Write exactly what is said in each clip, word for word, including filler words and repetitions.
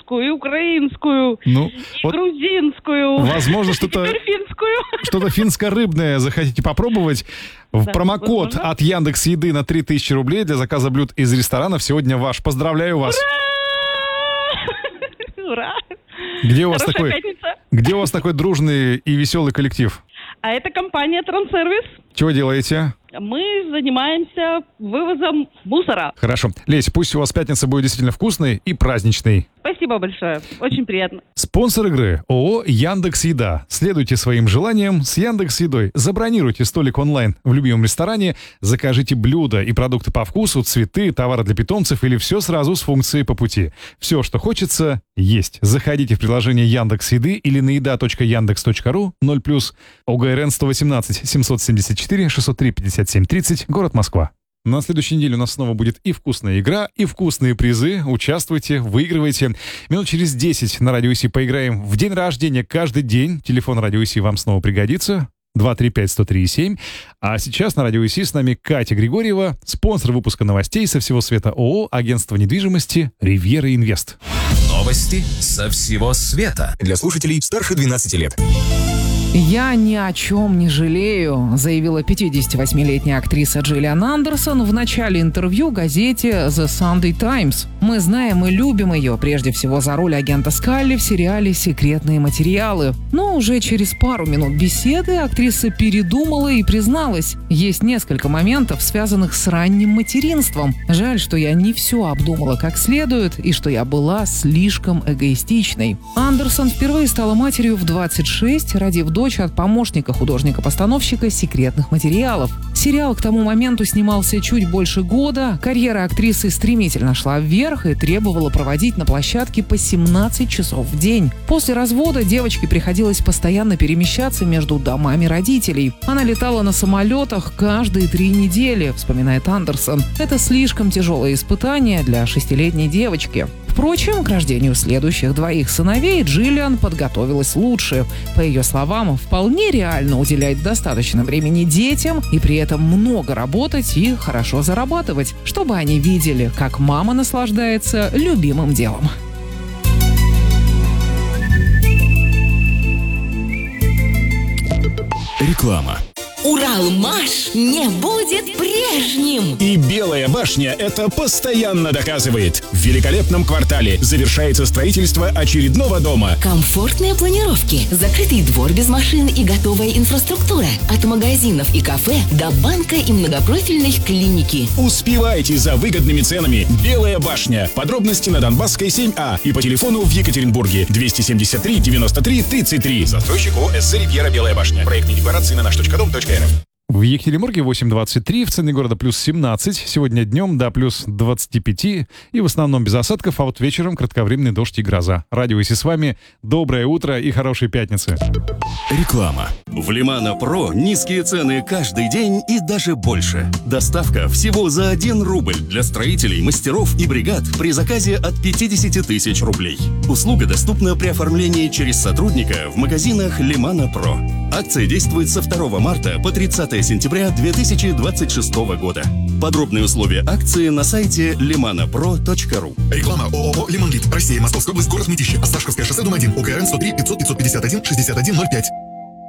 русскую, и украинскую, ну, и вот грузинскую, возможно, что-то, и теперь финскую. Что-то финско-рыбное захотите попробовать? В Да, промокод возможно. от Яндекс.Еды на три тысячи рублей для заказа блюд из ресторанов сегодня ваш. Поздравляю вас. Ура! Где у вас Хорошая такой, пятница. где у вас такой дружный и веселый коллектив? А это компания «Транссервис». Чего делаете? Мы занимаемся вывозом мусора. Хорошо. Лесь, пусть у вас пятница будет действительно вкусной и праздничной. Спасибо большое. Очень приятно. Спонсор игры ООО «Яндекс.Еда». Следуйте своим желаниям с Яндекс.Едой. Забронируйте столик онлайн в любимом ресторане, закажите блюда и продукты по вкусу, цветы, товары для питомцев или все сразу с функцией по пути. Все, что хочется, есть. Заходите в приложение Яндекс.Еды или на еда точка яндекс точка ру, ноль плюс, ОГРН сто восемнадцать семьсот семьдесят четыре шестьсот три пятьдесят семь тридцать, город Москва. На следующей неделе у нас снова будет и вкусная игра, и вкусные призы. Участвуйте, выигрывайте. Минут через десять на Радио ИСИ поиграем в день рождения каждый день. Телефон Радио ИСИ вам снова пригодится. два три пять сто три семь. А сейчас на Радио ИСИ с нами Катя Григорьева, спонсор выпуска новостей со всего света ООО «Агентство недвижимости Ривьера Инвест». Новости со всего света. Для слушателей старше двенадцати лет. «Я ни о чем не жалею», заявила пятидесятивосьмилетняя актриса Джиллиан Андерсон в начале интервью газете The Sunday Times. «Мы знаем и любим ее, прежде всего за роль агента Скалли в сериале «Секретные материалы». Но уже через пару минут беседы актриса передумала и призналась: есть несколько моментов, связанных с ранним материнством. Жаль, что я не все обдумала как следует и что я была слишком эгоистичной». Андерсон впервые стала матерью в двадцать шесть, родив дочь от помощника художника-постановщика «Секретных материалов». Сериал к тому моменту снимался чуть больше года, карьера актрисы стремительно шла вверх и требовала проводить на площадке по семнадцать часов в день. После развода девочке приходилось постоянно перемещаться между домами родителей. Она летала на самолетах каждые три недели, вспоминает Андерсон. Это слишком тяжелое испытание для шестилетней девочки. Впрочем, к рождению следующих двоих сыновей Джиллиан подготовилась лучше. По ее словам, вполне реально уделять достаточно времени детям и при этом много работать и хорошо зарабатывать, чтобы они видели, как мама наслаждается любимым делом. Реклама. Уралмаш не будет прежним. И Белая башня это постоянно доказывает. В великолепном квартале завершается строительство очередного дома. Комфортные планировки, закрытый двор без машин и готовая инфраструктура. От магазинов и кафе до банка и многопрофильной клиники. Успевайте за выгодными ценами. Белая башня. Подробности на Донбасской семь А и по телефону в Екатеринбурге двести семьдесят три девяносто три тридцать три. Застройщик ООО «СС Ривьера Белая башня». Проектные декларации на наш точка дом точка эр эф. В Екатеринбурге восемь двадцать три, в центре города плюс семнадцать, сегодня днем до плюс двадцать пять и в основном без осадков, а вот вечером кратковременный дождь и гроза. Радио ИСИ с вами, доброе утро и хорошей пятницы. Реклама. В Лимано Про низкие цены каждый день и даже больше. Доставка всего за один рубль для строителей, мастеров и бригад при заказе от пятьдесят тысяч рублей. Услуга доступна при оформлении через сотрудника в магазинах Лимано Про. Акция действует со второго марта по тридцатое сентября две тысячи двадцать шестого года. Подробные условия акции на сайте лимано про точка ру. Реклама ООО «Лимонлит». Россия, Московская область, город Мытищи. Осташковское шоссе, дом один. ОГРН сто три пятьсот пятьсот пятьдесят один шестьдесят один ноль пять.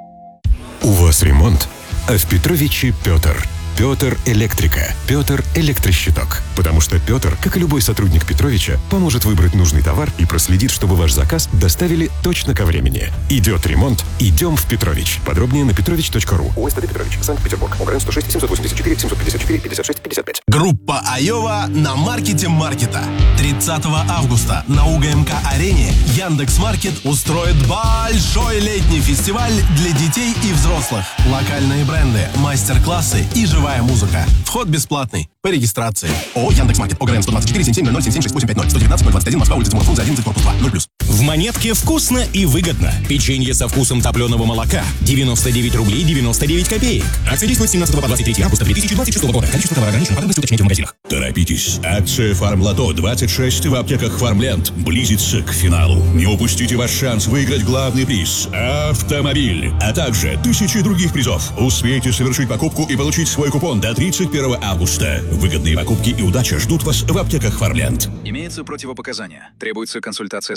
У вас ремонт, а в Петровиче Петр. Петр Электрика. Петр Электрощиток. Потому что Петр, как и любой сотрудник Петровича, поможет выбрать нужный товар и проследит, чтобы ваш заказ доставили точно ко времени. Идет ремонт, идем в Петрович. Подробнее на петрович точка ру. УСТД Петрович, Санкт-Петербург. ОГРН сто шесть семьсот восемьдесят четыре семьсот пятьдесят четыре пятьдесят шесть пятьдесят пять. Группа Айова на маркете маркета. тридцатого августа на УГМК-арене Яндекс.Маркет устроит большой летний фестиваль для детей и взрослых. Локальные бренды, мастер-классы и живая музыка. Вход бесплатный. По регистрации. ООО «Яндекс.Маркет». ОГРН сто двадцать четыре семь семь ноль ноль семь семь шесть восемь пять ноль. сто девятнадцать ноль двадцать один. Москва, улица Тимурфрунзе одиннадцать, корпус два. ноль плюс. В Монетке вкусно и выгодно. Печенье со вкусом топленого молока. девяносто девять рублей девяносто девять копеек. Акция действует с семнадцатого по двадцать третье августа две тысячи двадцать шестого года. Количество товара ограничено. Подробности уточняйте в магазинах. Торопитесь. Акция «Фармлото двадцать шесть» в аптеках «Фармленд» близится к финалу. Не упустите ваш шанс выиграть главный приз – автомобиль, а также тысячи других призов. Успейте совершить покупку и получить свой купон до тридцать первого августа. Выгодные покупки и удача ждут вас в аптеках «Фармленд». Имеются противопоказания. Требуется консультация